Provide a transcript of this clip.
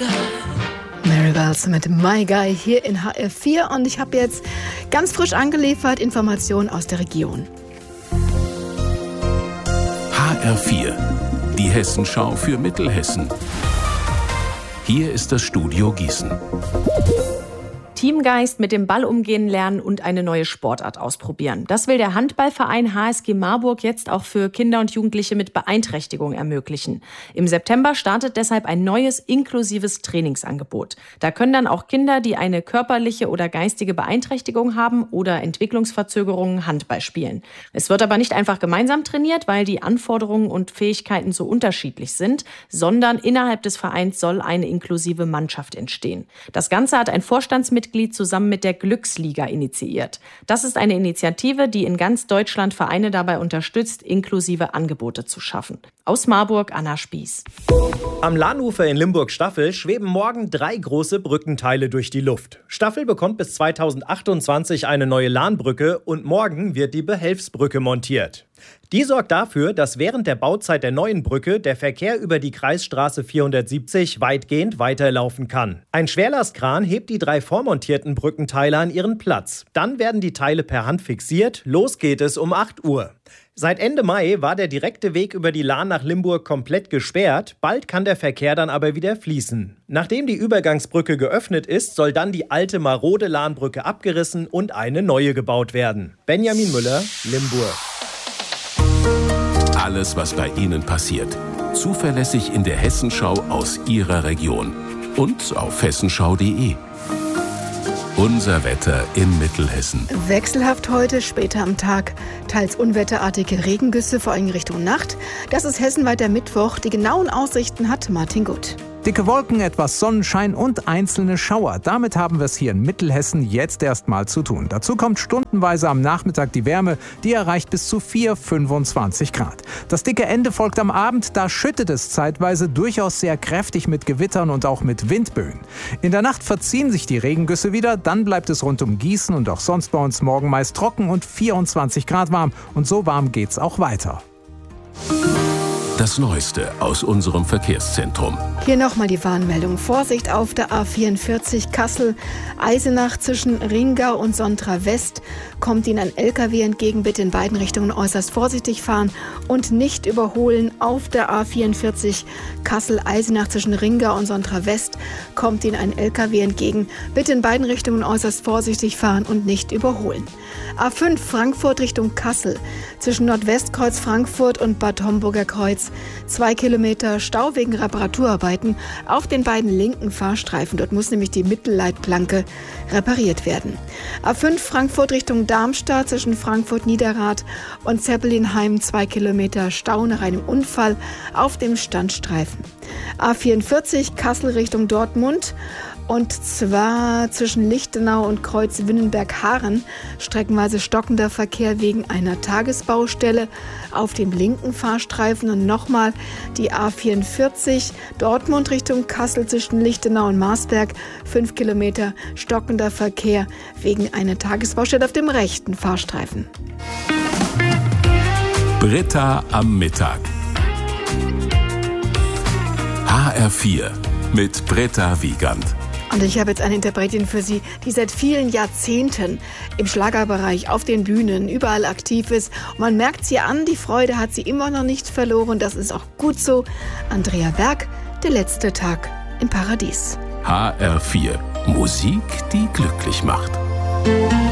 Maribels mit My Guy hier in HR4 und ich habe jetzt ganz frisch angeliefert Informationen aus der Region. HR4, die Hessenschau für Mittelhessen. Hier ist das Studio Gießen. Teamgeist, mit dem Ball umgehen lernen und eine neue Sportart ausprobieren. Das will der Handballverein HSG Marburg jetzt auch für Kinder und Jugendliche mit Beeinträchtigung ermöglichen. Im September startet deshalb ein neues inklusives Trainingsangebot. Da können dann auch Kinder, die eine körperliche oder geistige Beeinträchtigung haben oder Entwicklungsverzögerungen, Handball spielen. Es wird aber nicht einfach gemeinsam trainiert, weil die Anforderungen und Fähigkeiten so unterschiedlich sind, sondern innerhalb des Vereins soll eine inklusive Mannschaft entstehen. Das Ganze hat ein Vorstandsmitglied zusammen mit der Glücksliga initiiert. Das ist eine Initiative, die in ganz Deutschland Vereine dabei unterstützt, inklusive Angebote zu schaffen. Aus Marburg, Anna Spieß. Am Lahnufer in Limburg-Staffel schweben morgen 3 große Brückenteile durch die Luft. Staffel bekommt bis 2028 eine neue Lahnbrücke und morgen wird die Behelfsbrücke montiert. Die sorgt dafür, dass während der Bauzeit der neuen Brücke der Verkehr über die Kreisstraße 470 weitgehend weiterlaufen kann. Ein Schwerlastkran hebt die 3 vormontierten Brückenteile an ihren Platz. Dann werden die Teile per Hand fixiert. Los geht es um 8 Uhr. Seit Ende Mai war der direkte Weg über die Lahn nach Limburg komplett gesperrt. Bald kann der Verkehr dann aber wieder fließen. Nachdem die Übergangsbrücke geöffnet ist, soll dann die alte marode Lahnbrücke abgerissen und eine neue gebaut werden. Benjamin Müller, Limburg. Alles, was bei Ihnen passiert. Zuverlässig in der Hessenschau aus Ihrer Region. Und auf hessenschau.de. Unser Wetter in Mittelhessen. Wechselhaft heute, später am Tag. Teils unwetterartige Regengüsse, vor allem Richtung Nacht. Das ist hessenweiter Mittwoch. Die genauen Aussichten hat Martin Gutt. Dicke Wolken, etwas Sonnenschein und einzelne Schauer. Damit haben wir es hier in Mittelhessen jetzt erstmal zu tun. Dazu kommt stundenweise am Nachmittag die Wärme, die erreicht bis zu 25 Grad. Das dicke Ende folgt am Abend, da schüttet es zeitweise durchaus sehr kräftig mit Gewittern und auch mit Windböen. In der Nacht verziehen sich die Regengüsse wieder, dann bleibt es rund um Gießen und auch sonst bei uns morgen meist trocken und 24 Grad warm. Und so warm geht's auch weiter. Das Neueste aus unserem Verkehrszentrum. Hier nochmal die Warnmeldung. Vorsicht auf der A44 Kassel-Eisenach zwischen Ringau und Sontra West. Kommt Ihnen ein LKW entgegen, bitte in beiden Richtungen äußerst vorsichtig fahren und nicht überholen. Auf der A44 Kassel-Eisenach zwischen Ringau und Sontra West kommt Ihnen ein LKW entgegen, bitte in beiden Richtungen äußerst vorsichtig fahren und nicht überholen. A5 Frankfurt Richtung Kassel zwischen Nordwestkreuz Frankfurt und Bad Homburger Kreuz. 2 Kilometer Stau wegen Reparaturarbeiten auf den beiden linken Fahrstreifen. Dort muss nämlich die Mittelleitplanke repariert werden. A5 Frankfurt Richtung Darmstadt zwischen Frankfurt-Niederrad und Zeppelinheim. 2 Kilometer Stau nach einem Unfall auf dem Standstreifen. A44 Kassel Richtung Dortmund. Und zwar zwischen Lichtenau und Kreuz-Winnenberg-Haaren streckenweise stockender Verkehr wegen einer Tagesbaustelle auf dem linken Fahrstreifen. Und nochmal die A44 Dortmund Richtung Kassel zwischen Lichtenau und Marsberg. 5 Kilometer stockender Verkehr wegen einer Tagesbaustelle auf dem rechten Fahrstreifen. Britta am Mittag. HR4 mit Britta Wiegand. Und ich habe jetzt eine Interpretin für Sie, die seit vielen Jahrzehnten im Schlagerbereich, auf den Bühnen, überall aktiv ist. Und man merkt sie an, die Freude hat sie immer noch nicht verloren. Das ist auch gut so. Andrea Berg, der letzte Tag im Paradies. HR4, Musik, die glücklich macht.